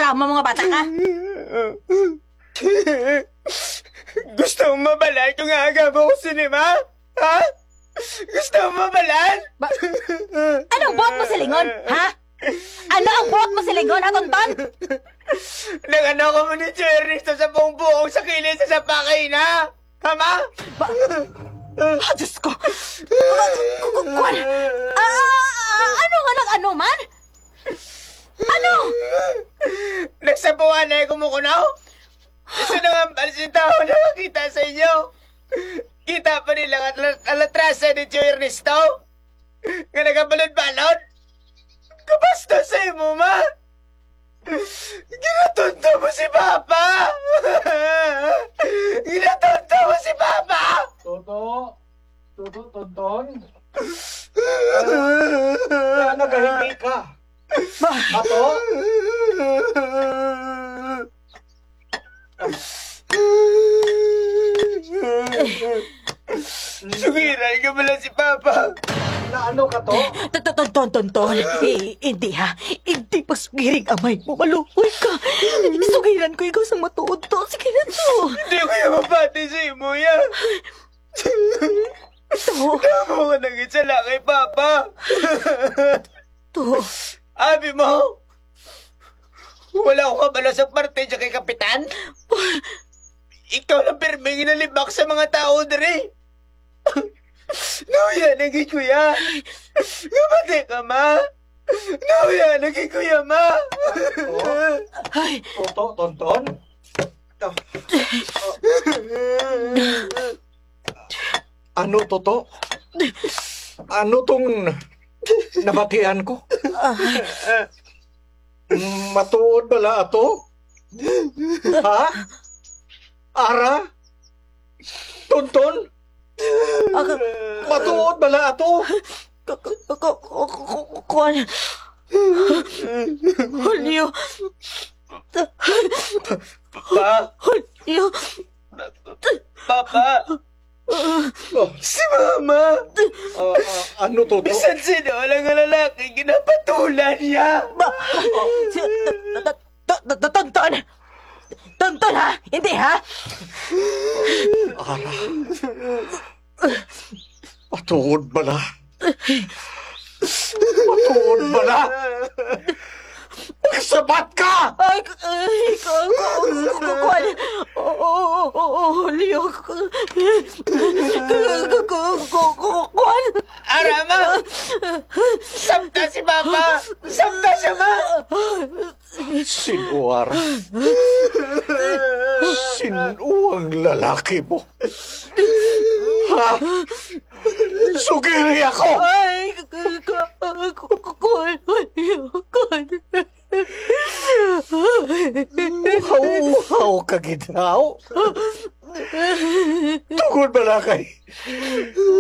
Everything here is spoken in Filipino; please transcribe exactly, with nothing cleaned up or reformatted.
drama mga bata ka? Gusto mo mabalan yung aga mo ko sinima? Ha? Gusto mo mabalan? Ba- Anong buhat mo sa lingon, ha? Ano ang buhat mo sa lingon, ha, Tonton? Nagano ko mo ni Chernisto sa buong buong sa kilid sa sapakay na? Tama? Ba- Ah, Diyos ko! Kukukuan! Ah, ano nga lang ano man? Ano? Nagsabuhan na yung kumukunaw? Gusto na nga palisin tao na nakita sa inyo? Kita pa nila ang al- alatrasa ni Chernisto? Nga nagabalod-balod? Kabasta sa imo, ma? Ginatonto mo si Papa! Ginatonto mo si Papa! Toto? Toto, Tonton? Ah, nagahindi ka. Ato? Sugiran ka pala si Papa! Na ano ka to? Tonton, Tonton, eh, hindi ha. Hindi pa sugiring amay mo. Maluhoy ka. Sugiran ko ikaw sa matuod to. Sige na to. Hindi ko yung mapati sa imo yan! To, Tama ka nang itsala kay Papa! to. Abi mo! Wala akong kabalo sa parte dyan kay Kapitan? Ikaw lang pirming inalibak sa mga tao dere! Nauya, naging kuya! Kapatid ka, ma! Nauya, naging kuya, ma! Ay, Toto, Tonton? Ano, Toto? Ano tong nabatian ko? Matuod bala ato? Ha? Ara? Tonton? Matuod bala ato? kuan. Julio. Pa! Julio. Papa! Oh, Si Mama! ah, ah, ano, Toto? Bisan sino lang ang lalaki, ginapatulan niya! Ba? Si- t- t- t- t- Tonton! Tonton ha? Hindi ha? Ara. Matuod bala? Matuod bala? Sabat ka! Ay, ay, ku- ku- ku- kuan. Oo, oo, oo, Julio. Ku- ku- ku- ku- ku- Kuan. Arama! Sabta si Papa! Sabta siya, ma! Sinuara. Sinuang lalaki mo. Ha? Sugiri ako! Ay, ku- ku- ku- ku- kuan. Julio, kuan. Uhaw-uhaw ka ginaw. Tungod ba na kay